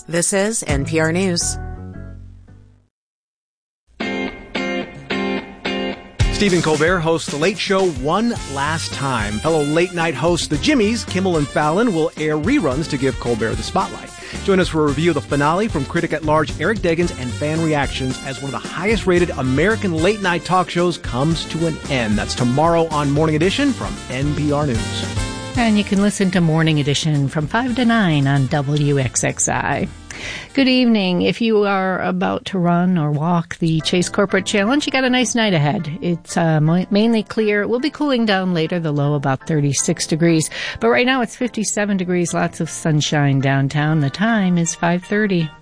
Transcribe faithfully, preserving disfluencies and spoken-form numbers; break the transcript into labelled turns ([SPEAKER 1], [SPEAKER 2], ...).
[SPEAKER 1] This is N P R News.
[SPEAKER 2] Stephen Colbert hosts The Late Show one last time. Fellow late-night hosts The Jimmys, Kimmel and Fallon, will air reruns to give Colbert the spotlight. Join us for a review of the finale from critic-at-large Eric Deggans and fan reactions as one of the highest-rated American late-night talk shows comes to an end. That's tomorrow on Morning Edition from N P R News.
[SPEAKER 3] And you can listen to Morning Edition from five to nine on W X X I. Good evening. If you are about to run or walk the Chase Corporate Challenge, you got a nice night ahead. It's uh, mainly clear. It will be cooling down later, the low about thirty-six degrees. But right now it's fifty-seven degrees, lots of sunshine downtown. The time is five thirty.